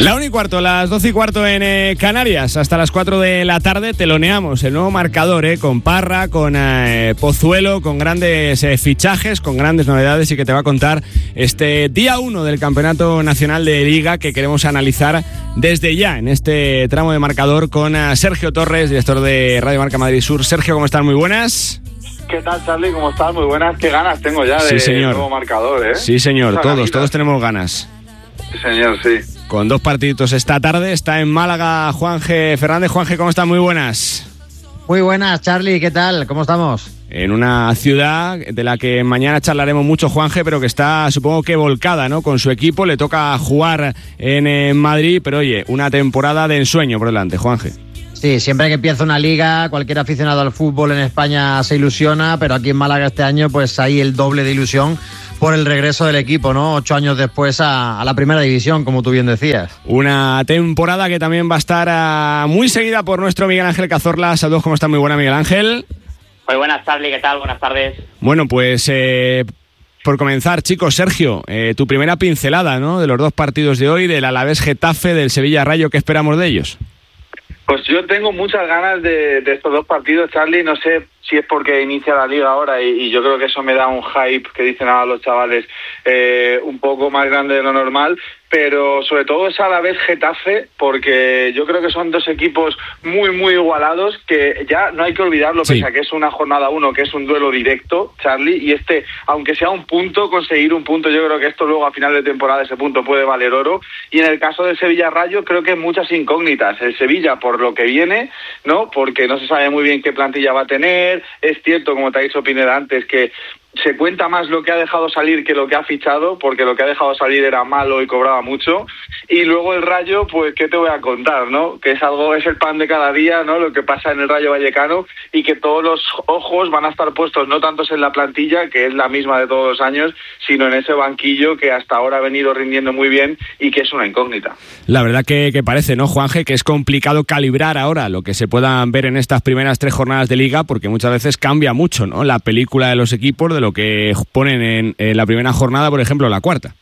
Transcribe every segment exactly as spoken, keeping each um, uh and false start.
La una y cuarto, las doce y cuarto en eh, Canarias, hasta las cuatro de la tarde teloneamos el nuevo marcador, eh, con Parra, con eh, Pozuelo, con grandes eh, fichajes, con grandes novedades y que te va a contar este día uno del Campeonato Nacional de Liga que queremos analizar desde ya en este tramo de marcador con eh, Sergio Torres, director de Radio Marca Madrid Sur. Sergio, ¿cómo estás? Muy buenas. ¿Qué tal, Charlie? ¿Cómo estás? Muy buenas. Qué ganas tengo ya de sí, nuevo marcador, ¿eh? Sí, señor. Todos, todos tenemos ganas. Sí, señor, sí. Con dos partiditos esta tarde, está en Málaga Juanje Fernández. Juanje, ¿cómo estás? Muy buenas. Muy buenas, Charlie, ¿qué tal? ¿Cómo estamos? En una ciudad de la que mañana charlaremos mucho, Juanje, pero que está, supongo que volcada, ¿no? Con su equipo, le toca jugar en, en Madrid, pero oye, una temporada de ensueño por delante, Juanje. Sí, siempre que empieza una liga, cualquier aficionado al fútbol en España se ilusiona, pero aquí en Málaga este año pues hay el doble de ilusión por el regreso del equipo, ¿no? Ocho años después a, a la primera división, como tú bien decías. Una temporada que también va a estar uh, muy seguida por nuestro Miguel Ángel Cazorla. Saludos, ¿cómo está? Muy buena, Miguel Ángel. Muy buenas, Charlie, ¿qué tal? Buenas tardes. Bueno, pues eh, por comenzar, chicos, Sergio, eh, tu primera pincelada, ¿no? De los dos partidos de hoy, del Alavés Getafe, del Sevilla Rayo, ¿qué esperamos de ellos? Pues yo tengo muchas ganas de, de estos dos partidos, Charlie. No sé si es porque inicia la liga ahora y, y yo creo que eso me da un hype, que dicen ahora los chavales, eh, un poco más grande de lo normal. Pero sobre todo es Alavés Getafe, porque yo creo que son dos equipos muy, muy igualados, que ya no hay que olvidarlo, sí. Pese a que es una jornada uno, que es un duelo directo, Charlie, y este, aunque sea un punto, conseguir un punto, yo creo que esto luego a final de temporada ese punto puede valer oro. Y en el caso del Sevilla Rayo creo que hay muchas incógnitas. El Sevilla por lo que viene, ¿no? Porque no se sabe muy bien qué plantilla va a tener. Es cierto, como te ha dicho Pineda antes, que se cuenta más lo que ha dejado salir que lo que ha fichado, porque lo que ha dejado salir era malo y cobraba mucho. Y luego el Rayo, pues qué te voy a contar, ¿no? Que es algo, es el pan de cada día, ¿no? Lo que pasa en el Rayo Vallecano, y que todos los ojos van a estar puestos no tanto en la plantilla, que es la misma de todos los años, sino en ese banquillo que hasta ahora ha venido rindiendo muy bien y que es una incógnita. La verdad que, que parece, ¿no, Juanje? Que es complicado calibrar ahora lo que se puedan ver en estas primeras tres jornadas de Liga, porque muchas veces cambia mucho, ¿no? La película de los equipos, de lo que ponen en, en la primera jornada, por ejemplo, la cuarta.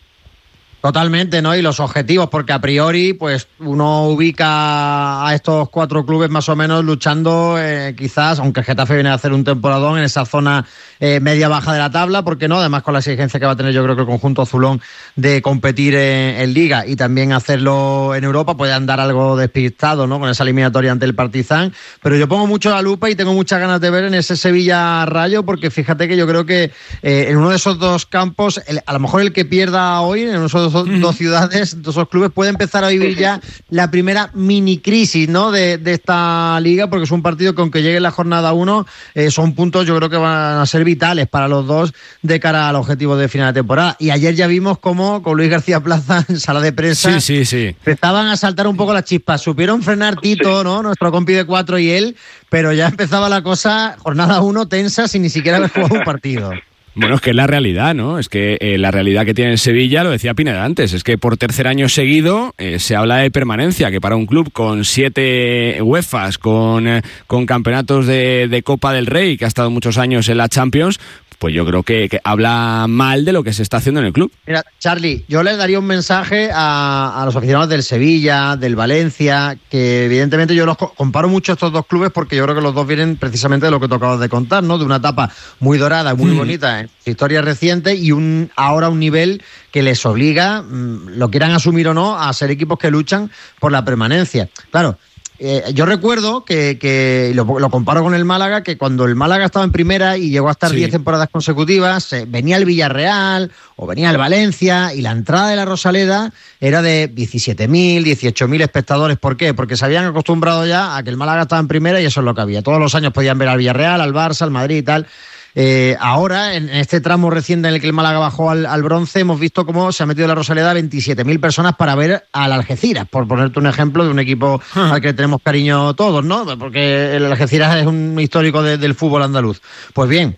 Totalmente, ¿no? Y los objetivos, porque a priori, pues uno ubica a estos cuatro clubes más o menos luchando, eh, quizás, aunque el Getafe viene a hacer un temporadón en esa zona eh, media-baja de la tabla, porque no, además con la exigencia que va a tener yo creo que el conjunto azulón de competir en, en Liga y también hacerlo en Europa, puede andar algo despistado, ¿no? Con esa eliminatoria ante el Partizan, pero yo pongo mucho la lupa y tengo muchas ganas de ver en ese Sevilla Rayo, porque fíjate que yo creo que eh, en uno de esos dos campos, el, a lo mejor el que pierda hoy, en uno de esos dos, dos ciudades, dos esos clubes, puede empezar a vivir ya la primera mini crisis, ¿no? de, de esta liga, porque es un partido que aunque llegue en la jornada uno, eh, son puntos yo creo que van a ser vitales para los dos de cara al objetivo de final de temporada. Y ayer ya vimos cómo con Luis García Plaza en sala de prensa sí, sí, sí. empezaban a saltar un poco las chispas. Supieron frenar Tito, ¿no? Nuestro compi de cuatro y él, pero ya empezaba la cosa, jornada uno tensa sin ni siquiera haber jugado un partido. Bueno, es que es la realidad, ¿no? Es que eh, la realidad que tiene el Sevilla, lo decía Pineda antes, es que por tercer año seguido eh, se habla de permanencia, que para un club con siete UEFAs, con, eh, con campeonatos de, de Copa del Rey, que ha estado muchos años en la Champions, pues yo creo que, que habla mal de lo que se está haciendo en el club. Mira, Charlie, yo le daría un mensaje a, a los aficionados del Sevilla, del Valencia, que evidentemente yo los comparo mucho estos dos clubes porque yo creo que los dos vienen precisamente de lo que tú acabas de contar, ¿no? De una etapa muy dorada, muy mm. bonita en su historia reciente y un ahora un nivel que les obliga, lo quieran asumir o no, a ser equipos que luchan por la permanencia. Claro. Eh, yo recuerdo que, que lo, lo comparo con el Málaga, que cuando el Málaga estaba en primera y llegó a estar diez sí. temporadas consecutivas, eh, venía el Villarreal o venía el Valencia y la entrada de la Rosaleda era de diecisiete mil, dieciocho mil espectadores. ¿Por qué? Porque se habían acostumbrado ya a que el Málaga estaba en primera y eso es lo que había. Todos los años podían ver al Villarreal, al Barça, al Madrid y tal. Eh, ahora, en este tramo reciente en el que el Málaga bajó al, al bronce, hemos visto cómo se ha metido la Rosaleda veintisiete mil personas para ver al Algeciras, por ponerte un ejemplo de un equipo ah. al que tenemos cariño todos, ¿no? Porque el Algeciras es un histórico de, del fútbol andaluz. Pues bien,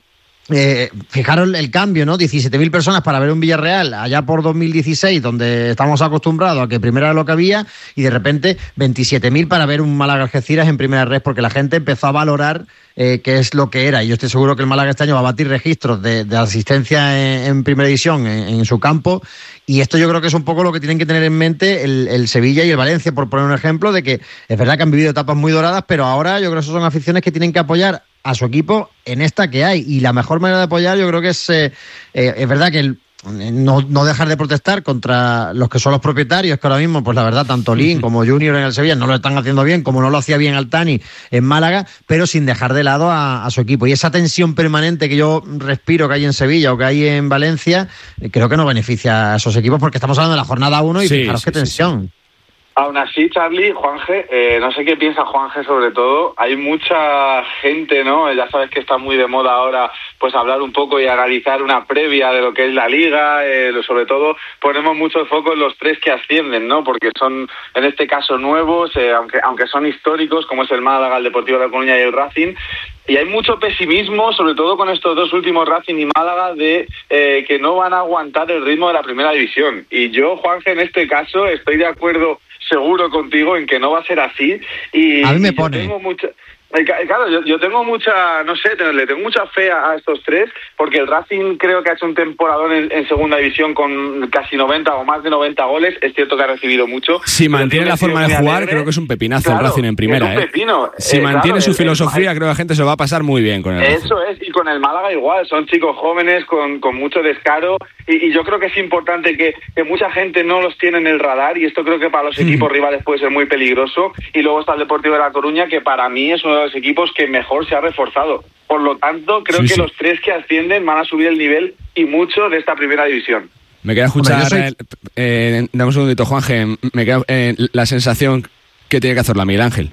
Eh, fijaros el cambio, ¿no? diecisiete mil personas para ver un Villarreal allá por dos mil dieciséis, donde estamos acostumbrados a que primero era lo que había, y de repente veintisiete mil para ver un Málaga-Algeciras en primera red, porque la gente empezó a valorar eh, qué es lo que era. Y yo estoy seguro que el Málaga este año va a batir registros de, de asistencia en, en primera división en, en su campo. Y esto yo creo que es un poco lo que tienen que tener en mente el, el Sevilla y el Valencia, por poner un ejemplo, de que es verdad que han vivido etapas muy doradas, pero ahora yo creo que esas son aficiones que tienen que apoyar a su equipo en esta que hay. Y la mejor manera de apoyar yo creo que es, eh, eh, es verdad que el, no, no dejar de protestar contra los que son los propietarios, que ahora mismo, pues la verdad, tanto Lin como Junior en el Sevilla no lo están haciendo bien, como no lo hacía bien Altani en Málaga, pero sin dejar de lado a, a su equipo. Y esa tensión permanente que yo respiro que hay en Sevilla o que hay en Valencia, eh, creo que no beneficia a esos equipos, porque estamos hablando de la jornada uno y sí, fijaros sí, qué tensión. Sí. Aún así, Charlie, Juanje, eh, no sé qué piensa Juanje sobre todo, hay mucha gente, ¿no? Ya sabes que está muy de moda ahora, pues hablar un poco y analizar una previa de lo que es la Liga, eh, sobre todo ponemos mucho foco en los tres que ascienden, ¿no? Porque son, en este caso, nuevos, eh, aunque aunque son históricos, como es el Málaga, el Deportivo de La Coruña y el Racing, y hay mucho pesimismo, sobre todo con estos dos últimos, Racing y Málaga, de eh, que no van a aguantar el ritmo de la primera división. Y yo, Juanje, en este caso, estoy de acuerdo seguro contigo en que no va a ser así. Y a mí me y pone. Yo tengo mucha, claro, yo, yo tengo mucha, no sé, le tengo mucha fe a, a estos tres, porque el Racing creo que ha hecho un temporadón en, en segunda división con casi noventa o más de noventa goles. Es cierto que ha recibido mucho. Si mantiene la forma de jugar, alegre, creo que es un pepinazo, claro, el Racing en primera. Es un pepino. ¿eh? Si eh, mantiene claro, su el, filosofía, el, creo que la gente se lo va a pasar muy bien con el Racing. Eso es, y con el Málaga igual. Son chicos jóvenes con, con mucho descaro, y, y yo creo que es importante que, que mucha gente no los tiene en el radar, y esto creo que para los equipos mm. rivales puede ser muy peligroso. Y luego está el Deportivo de La Coruña, que para mí es uno de los equipos que mejor se ha reforzado. Por lo tanto, creo sí, que sí. los tres que ascienden van a subir el nivel, y mucho, de esta primera división. Me queda escuchar, soy... eh, eh, dame un segundito, Juanje, me queda eh, la sensación que tiene que hacer la Miguel Ángel.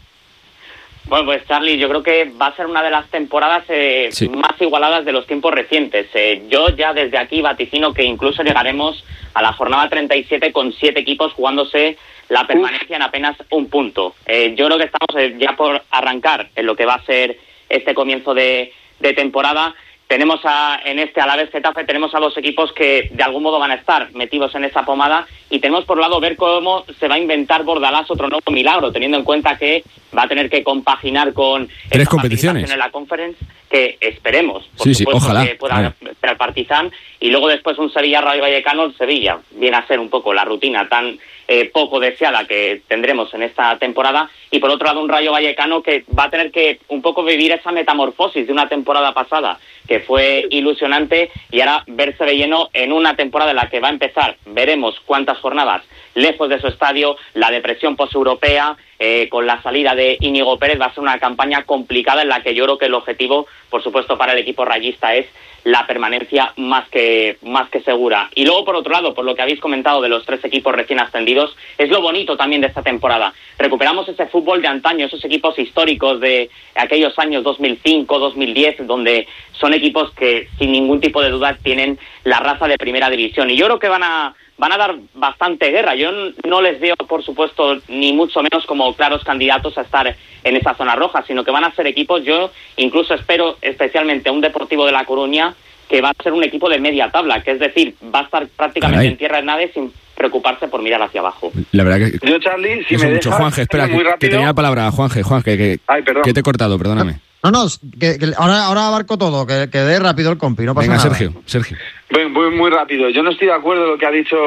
Bueno, pues Charlie, yo creo que va a ser una de las temporadas eh, sí. más igualadas de los tiempos recientes. Eh, yo ya desde aquí vaticino que incluso llegaremos a la jornada treinta y siete con siete equipos jugándose la permanencia en apenas un punto. Eh, yo creo que estamos eh, ya por arrancar en lo que va a ser este comienzo de, de temporada. Tenemos a, en este Alavés Getafe, tenemos a dos equipos que de algún modo van a estar metidos en esa pomada, y tenemos por un lado ver cómo se va a inventar Bordalás otro nuevo milagro, teniendo en cuenta que va a tener que compaginar con tres competiciones en la Conference, que esperemos, por sí, supuesto, sí, ojalá. que pueda ser el Partizan, y luego después un Sevilla Rayo Vallecano. El Sevilla viene a ser un poco la rutina tan eh, poco deseada que tendremos en esta temporada, y por otro lado un Rayo Vallecano que va a tener que un poco vivir esa metamorfosis de una temporada pasada que fue ilusionante, y ahora verse de lleno en una temporada en la que va a empezar, veremos cuántas jornadas lejos de su estadio, la depresión posteuropea, eh, con la salida de Íñigo Pérez. Va a ser una campaña complicada en la que yo creo que el objetivo, por supuesto, para el equipo rayista es la permanencia más que más que segura. Y luego, por otro lado, por lo que habéis comentado de los tres equipos recién ascendidos, es lo bonito también de esta temporada. Recuperamos ese fútbol de antaño, esos equipos históricos de aquellos años dos mil cinco, dos mil diez, donde son equipos que sin ningún tipo de duda tienen la raza de primera división. Y yo creo que van a van a dar bastante guerra. Yo no les veo, por supuesto, ni mucho menos como claros candidatos a estar en esa zona roja, sino que van a ser equipos, yo incluso espero especialmente un Deportivo de La Coruña, que va a ser un equipo de media tabla, que es decir, va a estar prácticamente Caray. en tierra de nadie sin preocuparse por mirar hacia abajo. La verdad que... Yo, Charlie, si me mucho. Dejas, Juanje, espera, que, que tenía la palabra, Juanje, Juanje, que, Ay, que te he cortado, perdóname. No, no, que, que ahora, ahora abarco todo, que, que dé rápido el compi, no pasa Venga, nada. Sergio, Sergio. Muy, muy, muy rápido. Yo no estoy de acuerdo en lo que ha dicho...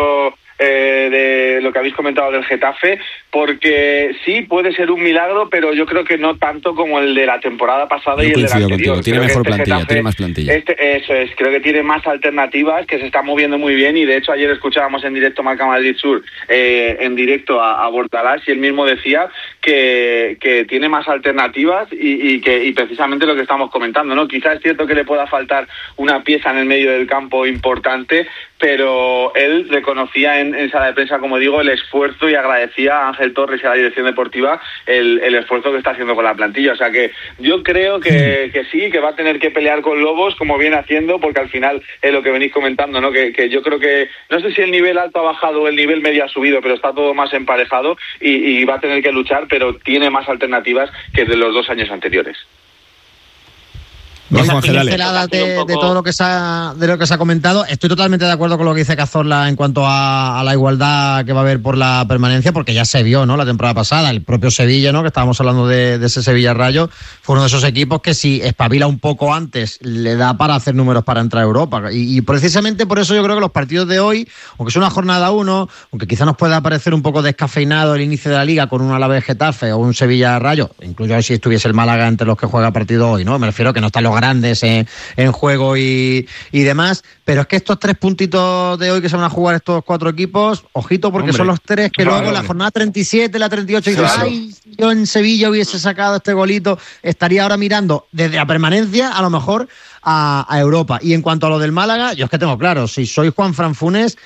Eh, de lo que habéis comentado del Getafe, porque sí puede ser un milagro, pero yo creo que no tanto como el de la temporada pasada yo y el de la anterior. Contigo. Tiene creo mejor este plantilla, Getafe, tiene más plantilla. Este, eso es, creo que tiene más alternativas, que se está moviendo muy bien, y de hecho ayer escuchábamos en directo Marca Madrid Sur, eh, en directo a, a Bordalás, y él mismo decía que, que tiene más alternativas y, y que y precisamente lo que estamos comentando, ¿no? Quizás es cierto que le pueda faltar una pieza en el medio del campo importante, pero él reconocía en, en sala de prensa, como digo, el esfuerzo, y agradecía a Ángel Torres y a la dirección deportiva el, el esfuerzo que está haciendo con la plantilla. O sea que yo creo que, que sí, que va a tener que pelear con Lobos, como viene haciendo, porque al final es lo que venís comentando, ¿no? Que, que yo creo que, no sé si el nivel alto ha bajado o el nivel medio ha subido, pero está todo más emparejado, y, y va a tener que luchar, pero tiene más alternativas que de los dos años anteriores. No, Juan, pinceladas de, de todo lo que se ha, de lo que se ha comentado. Estoy totalmente de acuerdo con lo que dice Cazorla en cuanto a, a la igualdad que va a haber por la permanencia, porque ya se vio, ¿no? La temporada pasada, el propio Sevilla, ¿no? Que estábamos hablando de, de ese Sevilla Rayo, fue uno de esos equipos que si espabila un poco antes le da para hacer números para entrar a Europa. Y, y precisamente por eso yo creo que los partidos de hoy, aunque sea una jornada uno, aunque quizá nos pueda parecer un poco descafeinado el inicio de la Liga con un Alavés Getafe o un Sevilla Rayo, incluso si estuviese el Málaga entre los que juega partido hoy, ¿no? Me refiero que no están los grandes en, en juego y, y demás, pero es que estos tres puntitos de hoy que se van a jugar estos cuatro equipos, ojito, porque hombre, son los tres que luego en la jornada treinta y siete, la treinta y ocho, y dices, ay, si yo en Sevilla hubiese sacado este golito, estaría ahora mirando desde la permanencia a lo mejor a, a Europa. Y en cuanto a lo del Málaga, yo es que tengo claro, si soy Juan Fran Funes,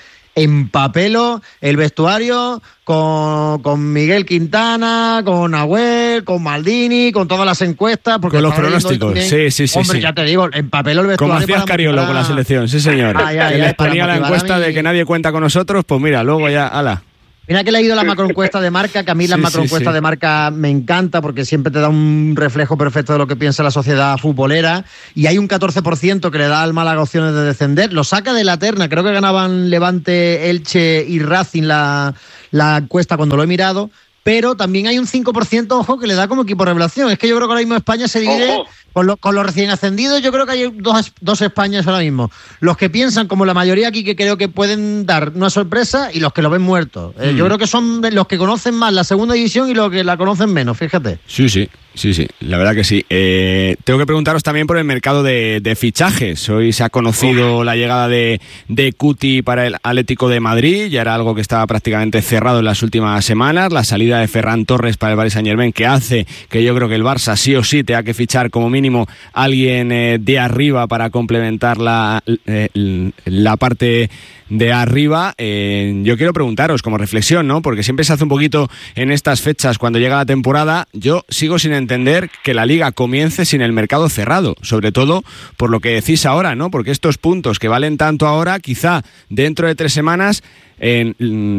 empapelo el vestuario con, con Miguel Quintana, con Nahuel, con Maldini, con todas las encuestas, porque con los pronósticos, sí, sí, sí. Hombre, sí. ya te digo, empapelo el vestuario. Como hacías Cariolo con la selección, sí señor. Ay, ay, que les ponía la encuesta de que nadie cuenta con nosotros, pues mira, luego ya, ala. Mira que he leído la macroencuesta de Marca, que a mí la sí, macroencuesta sí, sí. de Marca me encanta porque siempre te da un reflejo perfecto de lo que piensa la sociedad futbolera, y hay un catorce por ciento que le da al Málaga opciones de descender, lo saca de la terna, creo que ganaban Levante, Elche y Racing la, la encuesta cuando lo he mirado, pero también hay un cinco por ciento, ojo, que le da como equipo revelación. Es que yo creo que ahora mismo España se divide con, lo, con los recién ascendidos. Yo creo que hay dos, dos Españas ahora mismo. Los que piensan, como la mayoría aquí, que creo que pueden dar una sorpresa, y los que lo ven muertos. Eh, mm. Yo creo que son los que conocen más la segunda división y los que la conocen menos, fíjate. Sí, sí. Sí, sí, la verdad que sí. Eh, tengo que preguntaros también por el mercado de, de fichajes. Hoy se ha conocido oh. la llegada de, de Cuti para el Atlético de Madrid. Ya era algo que estaba prácticamente cerrado en las últimas semanas. La salida de Ferran Torres para el Paris Saint-Germain, que hace que yo creo que el Barça sí o sí tenga que fichar como mínimo a alguien eh, de arriba para complementar la, eh, la parte de arriba. Eh, yo quiero preguntaros como reflexión, ¿no? Porque siempre se hace un poquito en estas fechas cuando llega la temporada. Yo sigo sin entender que la Liga comience sin el mercado cerrado, sobre todo por lo que decís ahora, ¿no? Porque estos puntos que valen tanto ahora, quizá dentro de tres semanas en,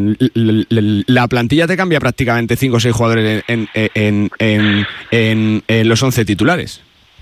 la plantilla te cambia prácticamente cinco o seis jugadores en, en, en, en, en, en los once titulares.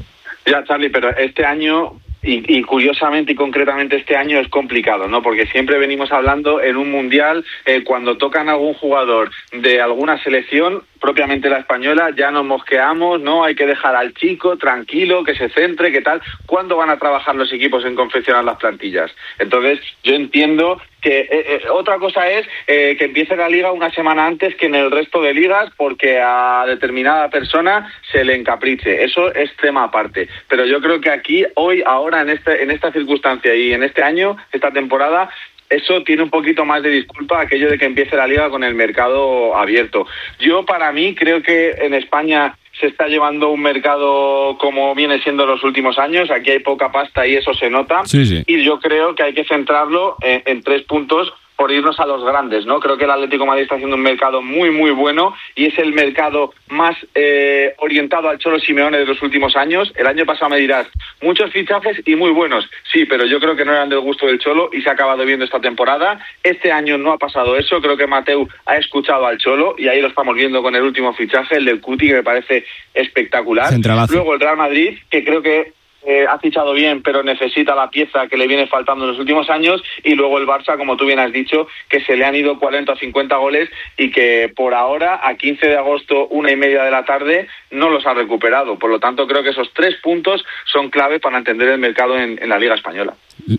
Ya, Charlie, pero este año... Y, y curiosamente y concretamente este año es complicado, ¿no? Porque siempre venimos hablando en un mundial, eh, cuando tocan a algún jugador de alguna selección, propiamente la española, ya nos mosqueamos, ¿no? Hay que dejar al chico tranquilo, que se centre, ¿qué tal? ¿Cuándo van a trabajar los equipos en confeccionar las plantillas? Entonces, yo entiendo que eh, eh, otra cosa es eh, que empiece la liga una semana antes que en el resto de ligas, porque a determinada persona se le encapriche. Eso es tema aparte. Pero yo creo que aquí, hoy, ahora, en este, en esta circunstancia y en este año, esta temporada, eso tiene un poquito más de disculpa, aquello de que empiece la liga con el mercado abierto. Yo, para mí, creo que en España se está llevando un mercado como viene siendo los últimos años. Aquí hay poca pasta y eso se nota. Sí, sí. Y yo creo que hay que centrarlo en, en tres puntos por irnos a los grandes, ¿no? Creo que el Atlético de Madrid está haciendo un mercado muy, muy bueno y es el mercado más eh, orientado al Cholo Simeone de los últimos años. El año pasado me dirás, muchos fichajes y muy buenos. Sí, pero yo creo que no eran del gusto del Cholo y se ha acabado viendo esta temporada. Este año no ha pasado eso. Creo que Mateu ha escuchado al Cholo y ahí lo estamos viendo con el último fichaje, el del Cuti, que me parece espectacular. Centralazo. Luego el Real Madrid, que creo que Eh, ha fichado bien, pero necesita la pieza que le viene faltando en los últimos años, y luego el Barça, como tú bien has dicho, que se le han ido cuarenta o cincuenta goles y que por ahora, a quince de agosto, una y media de la tarde, no los ha recuperado. Por lo tanto, creo que esos tres puntos son clave para entender el mercado en, en la Liga Española.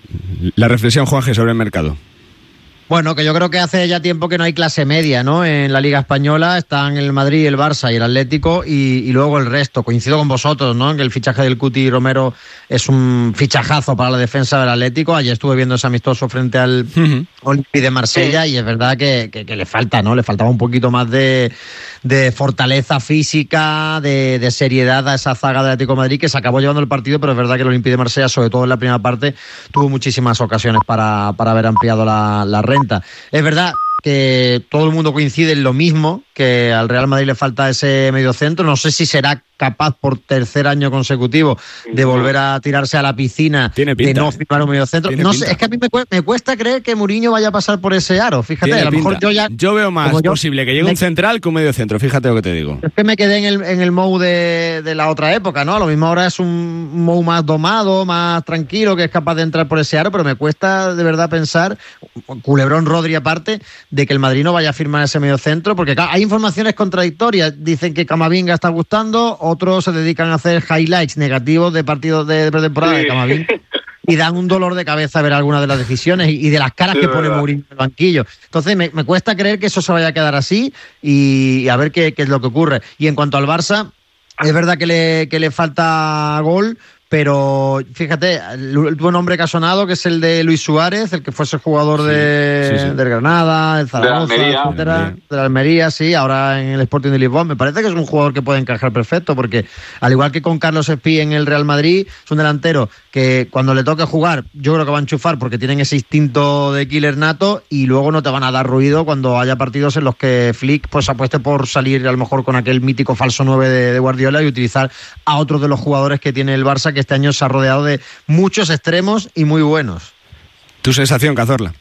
La reflexión, Juanje, sobre el mercado. Bueno, que yo creo que hace ya tiempo que no hay clase media, ¿no? En la Liga Española están el Madrid, el Barça y el Atlético y, y luego el resto. Coincido con vosotros, ¿no? En que el fichaje del Cuti Romero es un fichajazo para la defensa del Atlético. Ayer estuve viendo ese amistoso frente al uh-huh. Olympique de Marsella y es verdad que, que, que le falta, ¿no? Le faltaba un poquito más de, de fortaleza física, de, de seriedad a esa zaga del Atlético de Madrid, que se acabó llevando el partido, pero es verdad que el Olympique de Marsella, sobre todo en la primera parte, tuvo muchísimas ocasiones para, para haber ampliado la, la renta. Es verdad que todo el mundo coincide en lo mismo, que al Real Madrid le falta ese mediocentro. No sé si será capaz por tercer año consecutivo de volver a tirarse a la piscina, de no firmar un mediocentro. No sé, es que a mí me cuesta, me cuesta creer que Mourinho vaya a pasar por ese aro, fíjate, a lo mejor yo ya... Yo veo más yo, posible que llegue me, un central que un mediocentro, fíjate lo que te digo. Es que me quedé en el, en el Mou de, de la otra época, ¿no? A lo mismo ahora es un Mou más domado, más tranquilo, que es capaz de entrar por ese aro, pero me cuesta de verdad pensar, culebrón Rodri aparte, de que el Madrid no vaya a firmar ese mediocentro, porque claro, hay informaciones contradictorias. Dicen que Camavinga está gustando, otros se dedican a hacer highlights negativos de partidos de pretemporada sí. de Camavinga y dan un dolor de cabeza ver algunas de las decisiones y, y de las caras sí, que pone Mourinho en el banquillo. Entonces me, me cuesta creer que eso se vaya a quedar así y, y a ver qué, qué es lo que ocurre. Y en cuanto al Barça, es verdad que le, que le falta gol, pero fíjate, el buen nombre que ha sonado, que es el de Luis Suárez, el que fuese jugador sí, de, sí, sí. del Granada, el Zaragoza, de Almería, etcétera, de la Almería, sí, ahora en el Sporting de Lisboa. Me parece que es un jugador que puede encajar perfecto, porque al igual que con Carlos Espí en el Real Madrid, es un delantero que cuando le toque jugar, yo creo que va a enchufar porque tienen ese instinto de killer nato y luego no te van a dar ruido cuando haya partidos en los que Flick pues apueste por salir a lo mejor con aquel mítico falso nueve de, de Guardiola y utilizar a otros de los jugadores que tiene el Barça, que este año se ha rodeado de muchos extremos y muy buenos. ¿Tu sensación, Cazorla?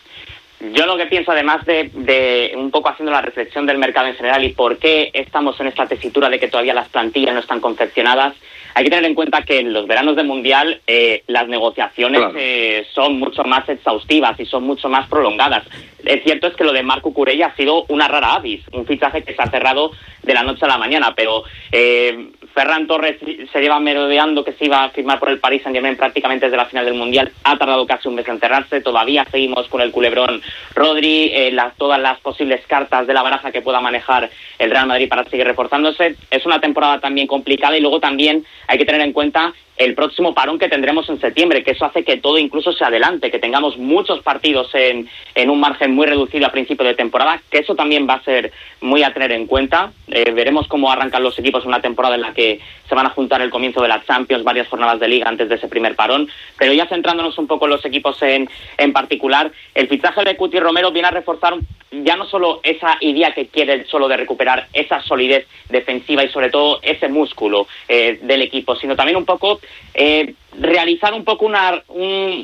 Yo lo que pienso, además de, de un poco haciendo la reflexión del mercado en general y por qué estamos en esta tesitura de que todavía las plantillas no están confeccionadas, hay que tener en cuenta que en los veranos de Mundial eh, las negociaciones claro. eh, son mucho más exhaustivas y son mucho más prolongadas. Es cierto es que lo de Marco Curella ha sido una rara avis, un fichaje que se ha cerrado de la noche a la mañana, pero eh, Ferran Torres se lleva merodeando que se iba a firmar por el Paris Saint-Germain prácticamente desde la final del Mundial, ha tardado casi un mes en cerrarse, todavía seguimos con el culebrón Rodri, eh, la, todas las posibles cartas de la baraja que pueda manejar el Real Madrid para seguir reforzándose. Es una temporada también complicada y luego también hay que tener en cuenta el próximo parón que tendremos en septiembre, que eso hace que todo incluso se adelante, que tengamos muchos partidos en, en un margen muy reducido a principio de temporada, que eso también va a ser muy a tener en cuenta. Eh, veremos cómo arrancan los equipos en una temporada en la que se van a juntar el comienzo de la Champions, varias jornadas de Liga antes de ese primer parón, pero ya centrándonos un poco en los equipos en, en particular, el fichaje de Cuti Romero viene a reforzar ya no solo esa idea que quiere solo de recuperar esa solidez defensiva y sobre todo ese músculo eh, del equipo, sino también un poco eh, realizar un poco una, un,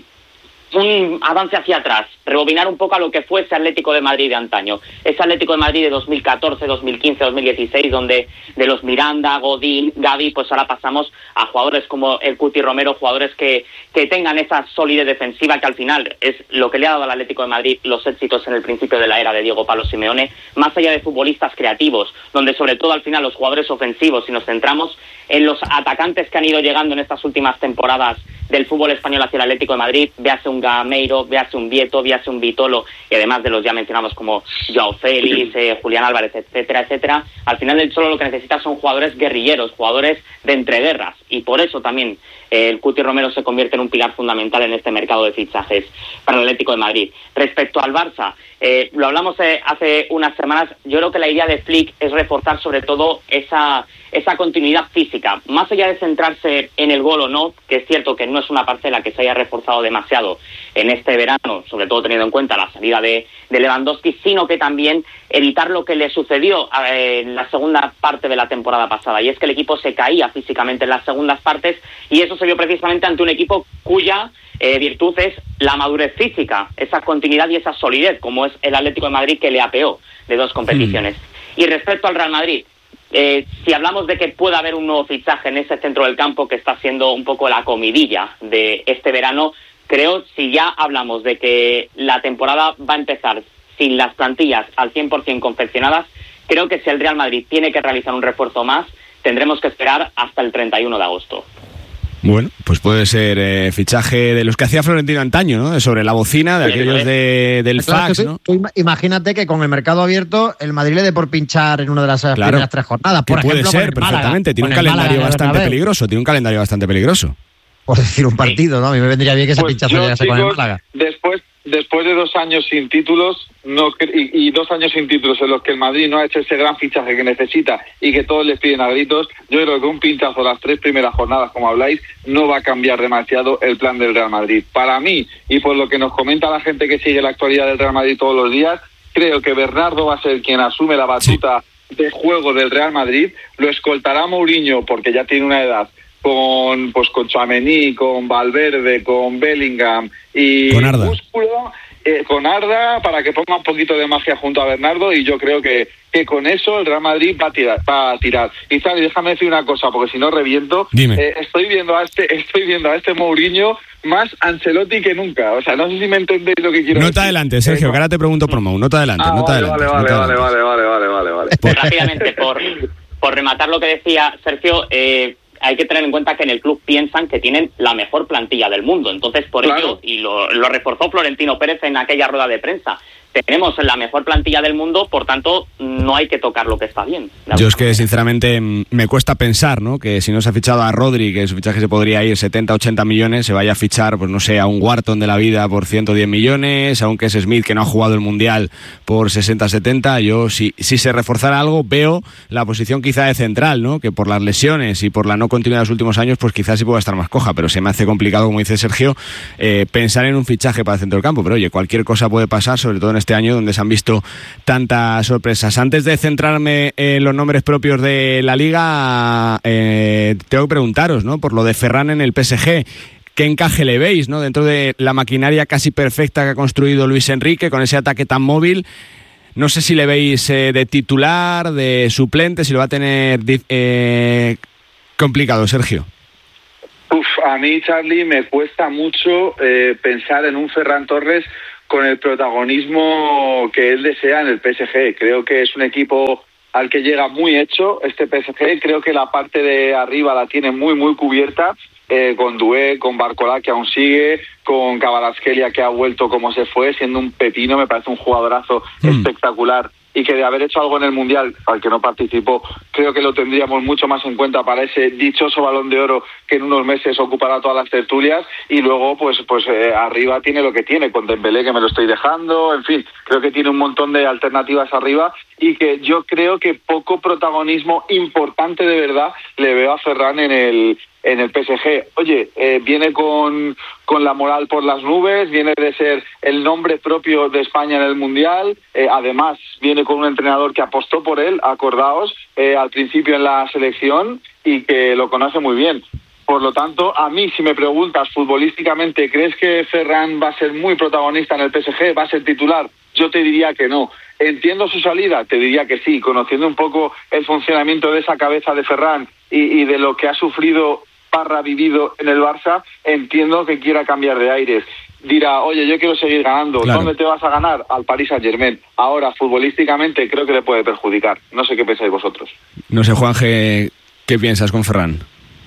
un avance hacia atrás, rebobinar un poco a lo que fue ese Atlético de Madrid de antaño, ese Atlético de Madrid de dos mil catorce, dos mil quince, dos mil dieciséis, donde de los Miranda, Godín, Gavi, pues ahora pasamos a jugadores como el Cuti Romero, jugadores que, que tengan esa solidez defensiva, que al final es lo que le ha dado al Atlético de Madrid los éxitos en el principio de la era de Diego Pablo Simeone, más allá de futbolistas creativos, donde sobre todo al final los jugadores ofensivos, si nos centramos en los atacantes que han ido llegando en estas últimas temporadas del fútbol español hacia el Atlético de Madrid, véase un Gameiro, véase un Vieto, véase un Vitolo, y además de los ya mencionados como Joao Félix, eh, Julián Álvarez, etcétera, etcétera, al final del solo lo que necesita son jugadores guerrilleros, jugadores de entreguerras, y por eso también eh, el Cuti Romero se convierte en un pilar fundamental en este mercado de fichajes para el Atlético de Madrid. Respecto al Barça, eh, lo hablamos eh, hace unas semanas, yo creo que la idea de Flick es reforzar sobre todo esa, esa continuidad física, más allá de centrarse en el gol o no, que es cierto que no es una parcela que se haya reforzado demasiado en este verano, sobre todo teniendo en cuenta la salida de, de Lewandowski, sino que también evitar lo que le sucedió eh, en la segunda parte de la temporada pasada, y es que el equipo se caía físicamente en las segundas partes, y eso se vio precisamente ante un equipo cuya eh, virtud es la madurez física, esa continuidad y esa solidez, como es el Atlético de Madrid, que le apeó de dos competiciones. Mm. Y respecto al Real Madrid, Eh, si hablamos de que pueda haber un nuevo fichaje en ese centro del campo que está siendo un poco la comidilla de este verano, creo, si ya hablamos de que la temporada va a empezar sin las plantillas al cien por ciento confeccionadas, creo que si el Real Madrid tiene que realizar un refuerzo más, tendremos que esperar hasta el treinta y uno de agosto. Bueno, pues puede ser eh, fichaje de los que hacía Florentino antaño, ¿no? Sobre la bocina, de sí, aquellos de, del claro, fax, ¿no? Tú imagínate que con el mercado abierto el Madrid le dé por pinchar en una de las claro, primeras tres jornadas. Por puede ejemplo, ser, perfectamente. Tiene un calendario bastante peligroso, tiene un calendario bastante peligroso. Por decir un partido, ¿no? A mí me vendría bien que ese pues pinchazo llegase con el Málaga. Después, después de dos años sin títulos no y, y dos años sin títulos en los que el Madrid no ha hecho ese gran fichaje que necesita y que todos les piden a gritos, yo creo que un pinchazo las tres primeras jornadas, como habláis, no va a cambiar demasiado el plan del Real Madrid. Para mí, y por lo que nos comenta la gente que sigue la actualidad del Real Madrid todos los días, creo que Bernardo va a ser quien asume la batuta sí. de juego del Real Madrid, lo escoltará Mourinho porque ya tiene una edad, con pues con Tchouaméni, con Valverde, con Bellingham y con Arda. Músculo, eh, con Arda, para que ponga un poquito de magia junto a Bernardo, y yo creo que, que con eso el Real Madrid va a tirar. Va a tirar. Y Sally, déjame decir una cosa, porque si no reviento. Dime. Eh, estoy viendo a este, estoy viendo a este Mourinho más Ancelotti que nunca. O sea, no sé si me entendéis lo que quiero no decir. te adelante, Sergio, eh, que ahora te pregunto por Mou. No te adelante, ah, no te vale, adelante. vale, no te vale, adelantes. vale, vale, vale, vale, vale. Pues rápidamente, por, por rematar lo que decía Sergio, eh, hay que tener en cuenta que en el club piensan que tienen la mejor plantilla del mundo. Entonces, por Claro. ello, y lo, lo reforzó Florentino Pérez en aquella rueda de prensa, tenemos la mejor plantilla del mundo, por tanto, no hay que tocar lo que está bien. Yo es que, sinceramente, me cuesta pensar, ¿no?, que si no se ha fichado a Rodri, que su fichaje se podría ir setenta, ochenta millones, se vaya a fichar, pues no sé, a un Wharton de la vida por ciento diez millones, a un Kes Smith que no ha jugado el Mundial por sesenta, setenta. Yo, si, si se reforzara algo, veo la posición quizá de central, ¿no?, que por las lesiones y por la no continuidad de los últimos años, pues quizás sí pueda estar más coja, pero se me hace complicado, como dice Sergio, eh, pensar en un fichaje para el centro del campo. Pero oye, cualquier cosa puede pasar, sobre todo en este año donde se han visto tantas sorpresas. Antes de centrarme en los nombres propios de la Liga, eh, tengo que preguntaros, ¿no?, por lo de Ferran en el P S G. ¿Qué encaje le veis, ¿no?, dentro de la maquinaria casi perfecta que ha construido Luis Enrique con ese ataque tan móvil? No sé si le veis eh, de titular, de suplente, si lo va a tener eh, complicado, Sergio. Uf, a mí, Charlie, me cuesta mucho eh, pensar en un Ferran Torres con el protagonismo que él desea en el P S G. Creo que es un equipo al que llega muy hecho este P S G. Creo que la parte de arriba la tiene muy, muy cubierta, eh, con Doué, con Barcola, que aún sigue, con Kvaratskhelia, que ha vuelto como se fue, siendo un pepino. Me parece un jugadorazo mm. espectacular, y que de haber hecho algo en el Mundial, al que no participó, creo que lo tendríamos mucho más en cuenta para ese dichoso Balón de Oro que en unos meses ocupará todas las tertulias. Y luego, pues pues eh, arriba tiene lo que tiene, con Dembélé, que me lo estoy dejando, en fin, creo que tiene un montón de alternativas arriba, y que yo creo que poco protagonismo importante de verdad le veo a Ferran en el en el P S G. Oye, eh, viene con, con la moral por las nubes, viene de ser el nombre propio de España en el Mundial, eh, además viene con un entrenador que apostó por él, acordaos, eh, al principio en la selección, y que lo conoce muy bien. Por lo tanto, a mí, si me preguntas futbolísticamente, ¿crees que Ferran va a ser muy protagonista en el P S G? ¿Va a ser titular? Yo te diría que no. ¿Entiendo su salida? Te diría que sí. Conociendo un poco el funcionamiento de esa cabeza de Ferran y, y de lo que ha sufrido Parra vivido en el Barça, entiendo que quiera cambiar de aires. Dirá, oye, yo quiero seguir ganando. Claro. ¿Dónde te vas a ganar? Al Paris Saint-Germain. Ahora, futbolísticamente, creo que le puede perjudicar. No sé qué pensáis vosotros. No sé, Juanje, ¿qué piensas con Ferran?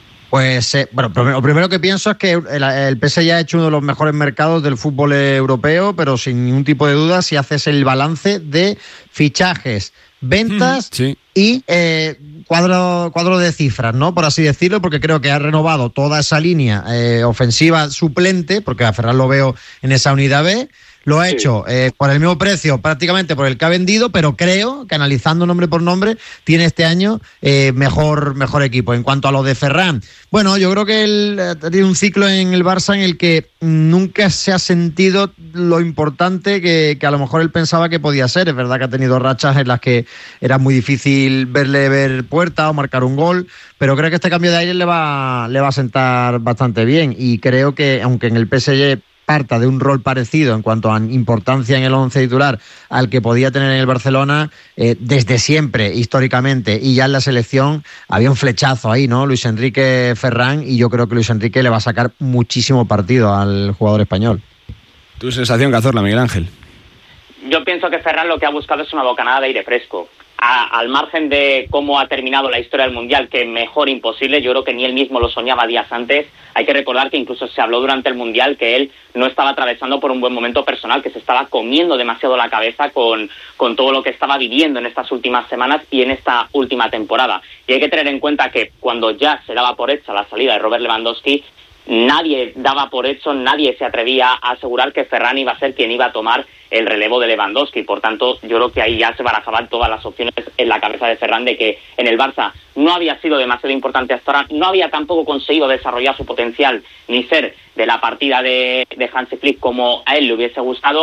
Pues, eh, bueno, lo primero que pienso es que el, el P S G ha hecho uno de los mejores mercados del fútbol europeo, pero sin ningún tipo de duda, si haces el balance de fichajes, ventas mm, sí. y eh, cuadro, cuadro de cifras, ¿no?, por así decirlo, porque creo que ha renovado toda esa línea eh, ofensiva suplente, porque a Ferran lo veo en esa unidad B. Lo ha sí. hecho eh, por el mismo precio, prácticamente por el que ha vendido, pero creo que, analizando nombre por nombre, tiene este año eh, mejor, mejor equipo. En cuanto a lo de Ferran, bueno, yo creo que él ha tenido un ciclo en el Barça en el que nunca se ha sentido lo importante que, que a lo mejor él pensaba que podía ser. Es verdad que ha tenido rachas en las que era muy difícil verle ver puerta o marcar un gol, pero creo que este cambio de aire le va, le va a sentar bastante bien, y creo que, aunque en el P S G parta de un rol parecido en cuanto a importancia en el once titular al que podía tener en el Barcelona, eh, desde siempre, históricamente, y ya en la selección había un flechazo ahí, ¿no? Luis Enrique Ferran, y yo creo que Luis Enrique le va a sacar muchísimo partido al jugador español. ¿Tu sensación, Cazorla, Miguel Ángel? Yo pienso que Ferran lo que ha buscado es una bocanada de aire fresco. A, al margen de cómo ha terminado la historia del Mundial, que mejor imposible, yo creo que ni él mismo lo soñaba días antes. Hay que recordar que incluso se habló durante el Mundial que él no estaba atravesando por un buen momento personal, que se estaba comiendo demasiado la cabeza con, con todo lo que estaba viviendo en estas últimas semanas y en esta última temporada. Y hay que tener en cuenta que cuando ya se daba por hecha la salida de Robert Lewandowski, nadie daba por hecho, nadie se atrevía a asegurar que Ferran iba a ser quien iba a tomar el relevo de Lewandowski. Por tanto, yo creo que ahí ya se barajaban todas las opciones en la cabeza de Ferran de que en el Barça no había sido demasiado importante hasta ahora, no había tampoco conseguido desarrollar su potencial ni ser de la partida de, de Hansi Flick como a él le hubiese gustado,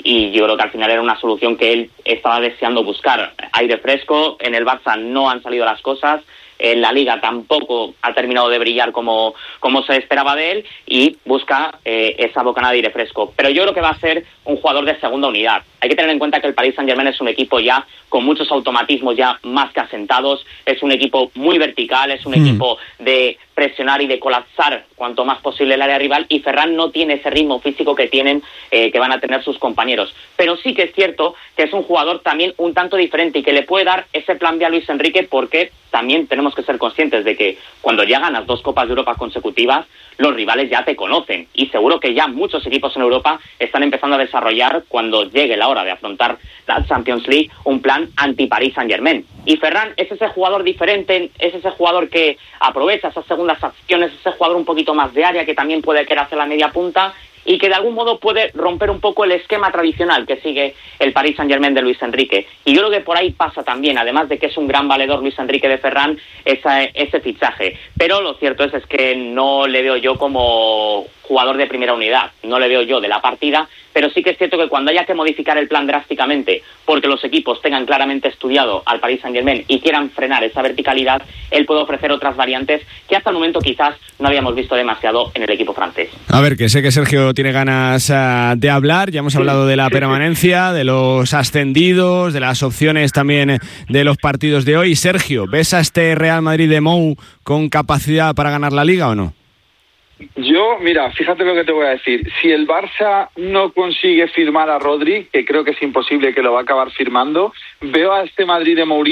y yo creo que al final era una solución que él estaba deseando buscar. Aire fresco, en el Barça no han salido las cosas, en la Liga tampoco ha terminado de brillar como, como se esperaba de él, y busca eh, esa bocanada de aire fresco. Pero yo creo que va a ser un jugador de segunda unidad. Hay que tener en cuenta que el Paris Saint-Germain es un equipo ya con muchos automatismos ya más que asentados, es un equipo muy vertical, es un mm. equipo de presionar y de colapsar cuanto más posible el área rival, y Ferran no tiene ese ritmo físico que tienen, eh, que van a tener sus compañeros. Pero sí que es cierto que es un jugador también un tanto diferente y que le puede dar ese plan B a Luis Enrique, porque también tenemos que ser conscientes de que cuando ya ganas dos Copas de Europa consecutivas, los rivales ya te conocen, y seguro que ya muchos equipos en Europa están empezando a desarrollar, cuando llegue la hora de afrontar la Champions League, un plan anti-Paris Saint-Germain. Y Ferran es ese jugador diferente, es ese jugador que aprovecha esas segundas acciones, ese jugador un poquito más de área que también puede querer hacer la media punta y que de algún modo puede romper un poco el esquema tradicional que sigue el Paris Saint-Germain de Luis Enrique. Y yo creo que por ahí pasa también, además de que es un gran valedor Luis Enrique de Ferran, esa, ese fichaje. Pero lo cierto es, es que no le veo yo como jugador de primera unidad, no le veo yo de la partida, pero sí que es cierto que cuando haya que modificar el plan drásticamente porque los equipos tengan claramente estudiado al Paris Saint-Germain y quieran frenar esa verticalidad, él puede ofrecer otras variantes que hasta el momento quizás no habíamos visto demasiado en el equipo francés. A ver, que sé que Sergio tiene ganas uh, de hablar, ya hemos hablado de la permanencia, de los ascendidos, de las opciones también de los partidos de hoy. Sergio, ¿ves a este Real Madrid de Mou con capacidad para ganar la Liga o no? Yo, mira, fíjate lo que te voy a decir. Si el Barça no consigue firmar a Rodri, que creo que es imposible que lo va a acabar firmando, veo a este Madrid de Mourinho